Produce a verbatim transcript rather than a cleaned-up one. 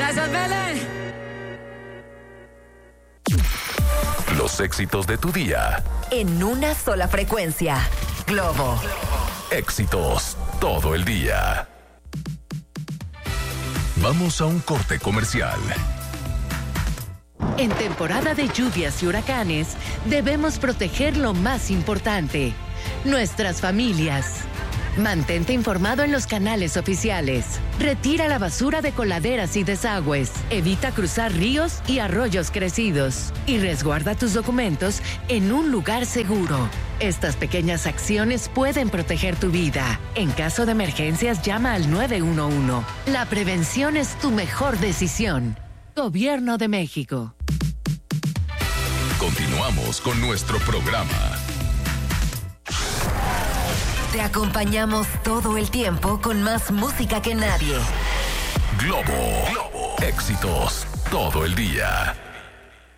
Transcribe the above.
Gracias, Belén. Los éxitos de tu día. En una sola frecuencia. Globo. Éxitos todo el día. Vamos a un corte comercial. En temporada de lluvias y huracanes, debemos proteger lo más importante, nuestras familias. Mantente informado en los canales oficiales. Retira la basura de coladeras y desagües. Evita cruzar ríos y arroyos crecidos. Y resguarda tus documentos en un lugar seguro. Estas pequeñas acciones pueden proteger tu vida. En caso de emergencias, llama al nueve uno uno. La prevención es tu mejor decisión. Gobierno de México. Continuamos con nuestro programa. Te acompañamos todo el tiempo con más música que nadie. Globo. Globo. Éxitos todo el día.